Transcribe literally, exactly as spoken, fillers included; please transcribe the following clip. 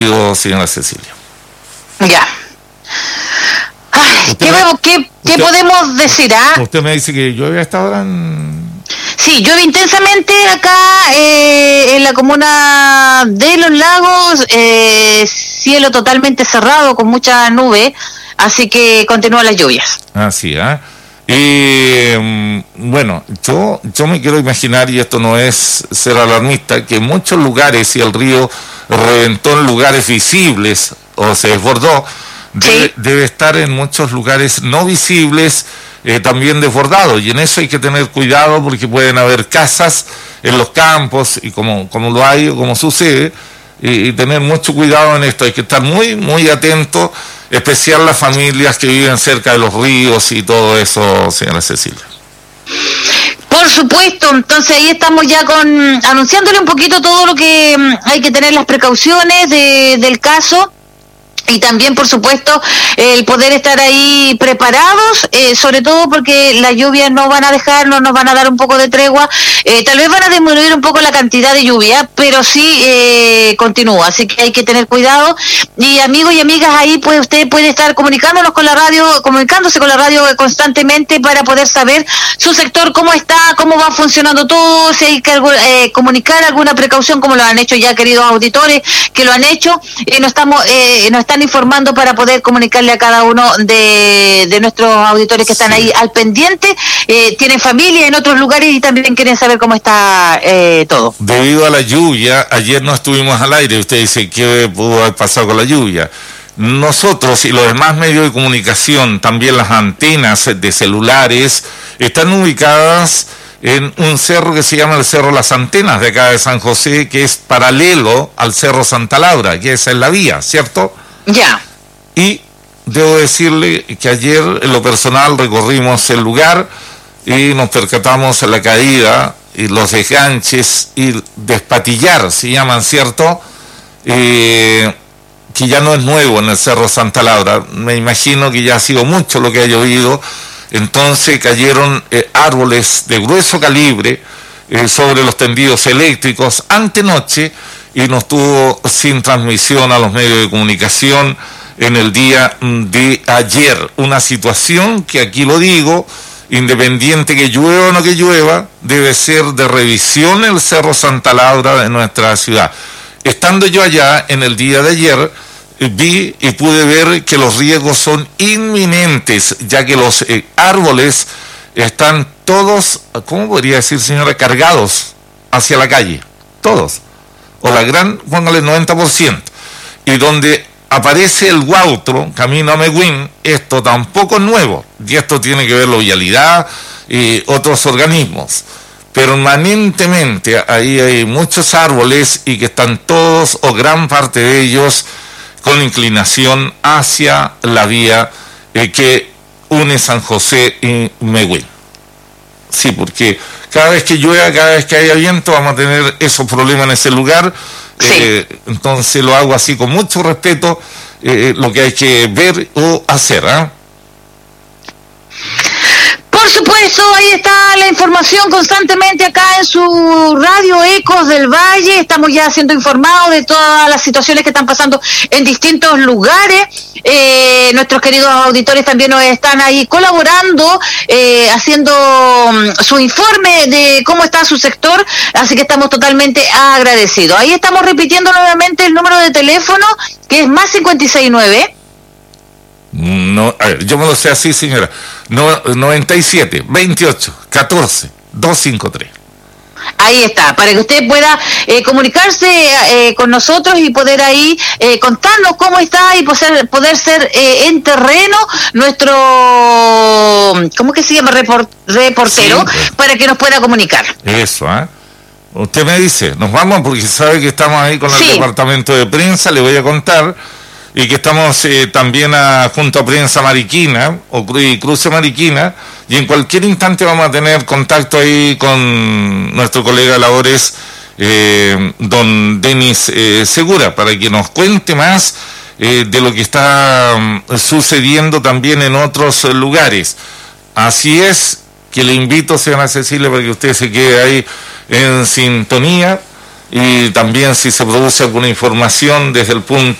señora Cecilia. Ya. Ay, ¿qué, me, ¿qué, ¿qué usted, podemos decir? ¿Ah? Usted me dice que llueve hasta ahora en... Sí, llueve intensamente acá eh, en la comuna de Los Lagos, eh, cielo totalmente cerrado con mucha nube, así que continúan las lluvias. Así, ¿ah? ¿eh? Y bueno, yo, yo me quiero imaginar, y esto no es ser alarmista, que en muchos lugares, si el río reventó en lugares visibles o se desbordó, debe, sí. debe estar en muchos lugares no visibles, eh, también desbordado, y en eso hay que tener cuidado porque pueden haber casas en los campos, y como, como lo hay o como sucede, y, y tener mucho cuidado en esto. Hay que estar muy, muy atento, especial las familias que viven cerca de los ríos y todo eso, señora Cecilia. Por supuesto, entonces ahí estamos ya con anunciándole un poquito todo lo que hay que tener, las precauciones de, del caso. Y también, por supuesto, el poder estar ahí preparados, eh, sobre todo porque las lluvias no van a dejar, no nos van a dar un poco de tregua, eh, tal vez van a disminuir un poco la cantidad de lluvia, pero sí eh, continúa, así que hay que tener cuidado. Y amigos y amigas, ahí pues usted puede estar comunicándonos con la radio, comunicándose con la radio constantemente para poder saber su sector, cómo está, cómo va funcionando todo, si hay que eh, comunicar alguna precaución, como lo han hecho ya queridos auditores, que lo han hecho, eh, no estamos, eh, no están informando para poder comunicarle a cada uno de, de nuestros auditores que están sí. ahí al pendiente, eh, tienen familia en otros lugares y también quieren saber cómo está eh, todo. Debido a la lluvia, ayer no estuvimos al aire, usted dice, ¿qué pudo haber pasado con la lluvia? Nosotros y los demás medios de comunicación, también las antenas de celulares, están ubicadas en un cerro que se llama el Cerro Las Antenas de acá de San José, que es paralelo al Cerro Santa Laura, que esa es la vía, ¿cierto? Ya. Y debo decirle que ayer en lo personal recorrimos el lugar y nos percatamos en la caída y los desganches y despatillar, se llaman, ¿cierto? Eh, que ya no es nuevo en el Cerro Santa Laura. Me imagino que ya ha sido mucho lo que ha llovido. Entonces cayeron eh, árboles de grueso calibre eh, sobre los tendidos eléctricos antenoche, y nos tuvo sin transmisión a los medios de comunicación en el día de ayer. Una situación que aquí lo digo, independiente que llueva o no que llueva, debe ser de revisión el Cerro Santa Laura de nuestra ciudad. Estando yo allá en el día de ayer, vi y pude ver que los riesgos son inminentes, ya que los eh, árboles están todos, ¿cómo podría decir, señora?, cargados hacia la calle, todos, o la gran, póngale noventa por ciento, y donde aparece el Guautro, camino a Meguín, esto tampoco es nuevo, y esto tiene que ver la vialidad y otros organismos. Permanentemente ahí hay muchos árboles y que están todos o gran parte de ellos con inclinación hacia la vía eh, que une San José y Meguín. Sí, porque cada vez que llueva, cada vez que haya viento, vamos a tener esos problemas en ese lugar. Sí. Eh, entonces lo hago así con mucho respeto, eh, lo que hay que ver o hacer, ¿eh? Por supuesto, ahí está la información constantemente acá en su radio Ecos del Valle. Estamos ya siendo informados de todas las situaciones que están pasando en distintos lugares. Eh, nuestros queridos auditores también nos están ahí colaborando, eh, haciendo um, su informe de cómo está su sector, así que estamos totalmente agradecidos. Ahí estamos repitiendo nuevamente el número de teléfono, que es más cincuenta y seis nueve. No, a ver, yo me lo sé así, señora. No, noventa y siete, veintiocho, catorce, doscientos cincuenta y tres. Ahí está, para que usted pueda eh, comunicarse eh, con nosotros y poder ahí eh, contarnos cómo está y poder, poder ser eh, en terreno nuestro, ¿cómo que se llama? Report, reportero, sí, pues, para que nos pueda comunicar. Eso, ¿eh? Usted me dice, nos vamos porque sabe que estamos ahí con el sí. departamento de prensa, le voy a contar. Y que estamos eh, también a, junto a Prensa Mariquina o Cru- Cruce Mariquina, y en cualquier instante vamos a tener contacto ahí con nuestro colega de labores, eh, don Denis eh, Segura, para que nos cuente más eh, de lo que está um, sucediendo también en otros eh, lugares. Así es que le invito, señora Cecilia, para que usted se quede ahí en sintonía. y también si se produce alguna información desde el punto